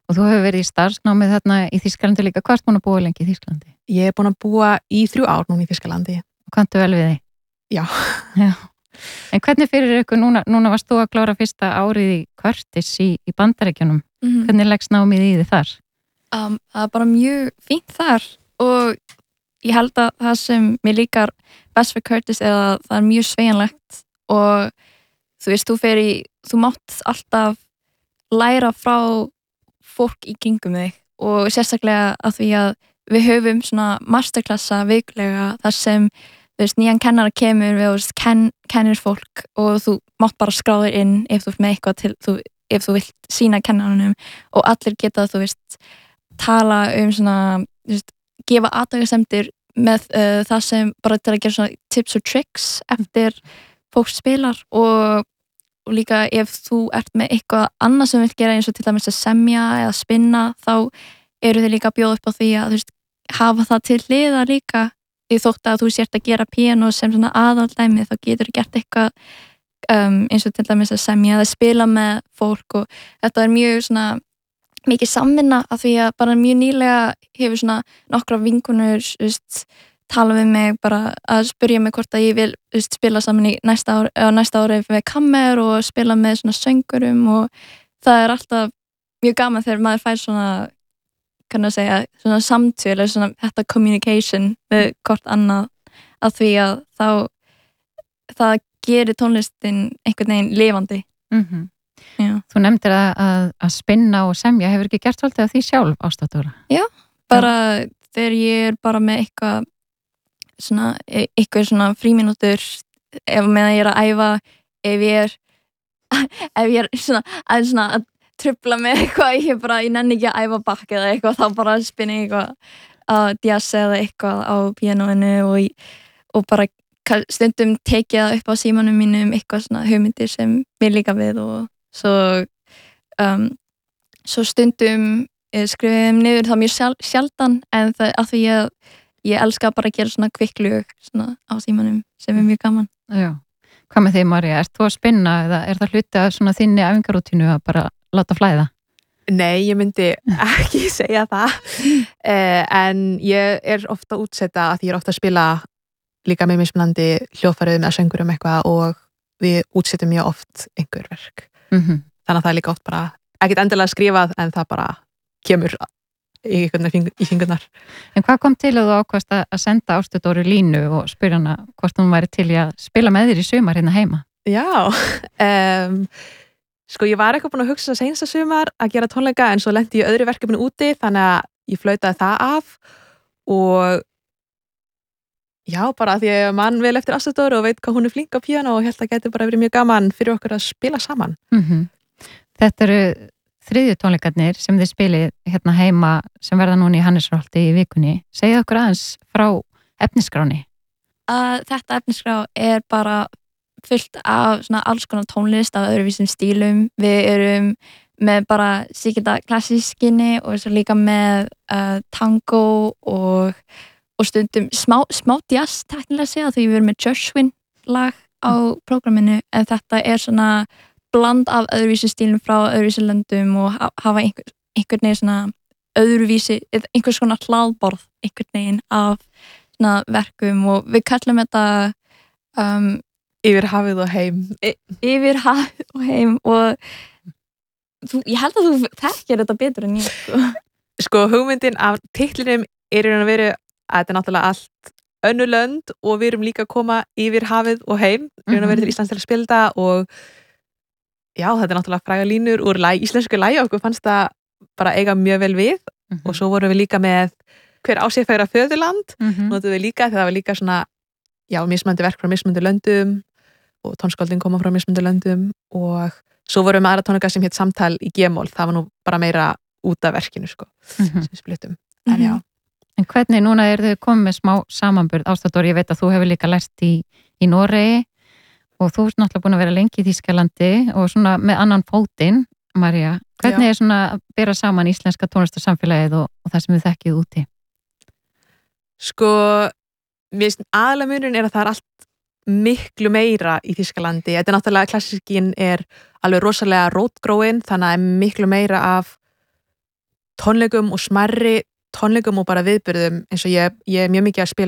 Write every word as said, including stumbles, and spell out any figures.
Og þú hefur verið í starfsnámið þarna í Þýskalandi líka. Hvað ert búin að búa lengi í Þýskalandi? Ég er búin að búa í þrjú ár núna í Þýskalandi. Og kanntu vel við þig? Já. Já. En hvernig fyrir ykkur núna, núna varst þú að klára fyrsta árið í Curtis í, í Bandaríkjunum. Mm-hmm. Hvernig leggst námið í þið þar? Um, það er bara mjög fínt þar og ég held að það sem mér líkar best fyrir Curtis er að það er mjög sveigjanlegt og þú veist, þú fer í, þú mátt alltaf læra frá fólk í kringum þig og sérstaklega að því að við höfum svona masterklassa vikulega þar sem þú veist, nýjan kennara kemur við og ken, kennir fólk og þú mátt bara skráðir inn ef þú ert með eitthvað til, þú, ef þú vilt sína kennaranum og allir geta, þú veist, tala um svona, þú veist, gefa aðdagasemdir með uh, það sem bara til að gera svona tips og tricks eftir fólk spilar og, og líka ef þú ert með eitthvað annað sem vilt gera eins og til dæmis að semja eða spinna þá eru þið líka að bjóða upp á því að þú veist, hafa það til hliðar líka því þótt að þú sért að gera píanó sem svona aðaldæmi þá getur þú gert eitthvað um, eins og til dæmis að semja eða spila með fólk og þetta er mjög svona mikið samvinna af því að bara mjög nýlega hefur svona nokkra vinkonur just, tala við mig bara að spyrja mig hvort að ég vil just, spila saman í næsta ári, á næsta ári við kammer og spila með svona söngurum og það er alltaf mjög gaman þegar maður fær svona kannu að segja, svona samtöl eða svona þetta communication við hvort annað að því að þá það gerir tónlistin einhvern veginn lifandi. Mm-hmm. Þú nefndir að, að, að spinna og semja, hefur ekki gert svolítið af því sjálf ástættúra? Já, bara Já. Þegar ég er bara með eitthvað svona, eitthvað svona frímínútur ef meðan ég er að æfa ef ég er ef ég er svona að svona að trubla með eitthvað, ég bara, ég nenni ekki að æfa bakk eða eitthvað, þá bara spinni ég eitthvað að jazza eða eitthvað á píanóinu og, og bara stundum tekið það upp á símanum mínum eitthvað svona hugmyndir sem mér líka við og svo um, svo stundum skrifum niður það mjög sjal, sjaldan en það að því ég, ég elska bara að gera svona kvikklug svona á símanum sem er mjög gaman. Já. Hvað með þig, María? Ert þú að spinna eða er það hluti af svona þinni æfingarútínu að bara láta flæða? Nei, ég myndi ekki segja það eh, en ég er ofta að útsetta að ég er ofta að spila líka með mismunandi hljóðfærið með söngurum eitthvað og við útsettum mjög oft einhver verk. Mm-hmm. Þannig að það er líka oft bara ekkert endilega skrifað en það bara kemur í, í fingurnar. En hvað kom til að þú ákvast að senda Ástu Dóru línu og spyrja hana hvort hún væri til í að spila með þér í sumar hérna heima? Já, um, sko ég var eitthvað búin að hugsa seinsta sumar að gera tónleika en svo lenti ég öðru verkefni úti þannig að ég flautaði það af og já, bara að því að mann vel eftir Ástu Dóru og veit hvað hún er flink á píanó og held að geti bara verið mjög gaman fyrir okkur að spila saman. Mm-hmm. Þetta eru þriðju tónleikarnir sem þið spilið hérna heima sem verða núna í Hannesrholti í vikunni. Segðu okkur aðeins frá efnisskráni. Uh, þetta efniskrá er bara fullt af svona alls konar tónlist af öðruvísum stílum. Við erum með bara síkilda klassískinni og svo líka með uh, tango og, og stundum smá, smá jazz teknilega segja því við erum með Gershwin lag á mm. prógraminu en þetta er svona bland af öðruvísi stílum frá öðruvísi löndum og hafa einhver, einhvern veginn svona öðruvísi, einhvers konar hlaðborð einhvern veginn af svona verkum og við kallum þetta um, yfir hafið og heim y- yfir hafið og heim og þú, ég held að þú þekkir þetta betur en ég sko, sko hugmyndin af titlinum er í raun og veru að þetta er náttúrulega allt önnur lönd og við erum líka að koma yfir hafið og heim í raun og veru til Íslands til að spila þetta og já, þetta er náttúrulega fræga línur úr læg, íslensku lægi og okkur fannst það bara eiga mjög vel við mm-hmm. og svo vorum við líka með hver á sér færa föðurland mm-hmm. notum við líka þegar það var líka svona já, mismunandi verk frá mismunandi löndum og tónskáldin koma frá mismunandi löndum og svo vorum við með aðra tónleika sem hétt Samtal í G-mól, það var nú bara meira út af verkinu sko mm-hmm. sem splittum, en já. En hvernig núna er þau komið með smá samanburð Ásta Dóra, ég veit að þú hefur líka lært í, í Noregi og þú ert náttúrulega búin að vera lengi í Þýskalandi og svona með annan fótinn, María. Hvernig Já. Er svona að bera saman íslenska tónlistarsamfélagið og, og það sem þið þekkið úti? Sko, mér finnst aðalega munurinn er að það er allt miklu meira í Þýskalandi. Þetta er náttúrulega, klassíkin er alveg rosalega rótgróin, þannig að er miklu meira af tónleikum og smarri tónleikum og bara viðburðum eins og ég, ég er mjög mikið að spila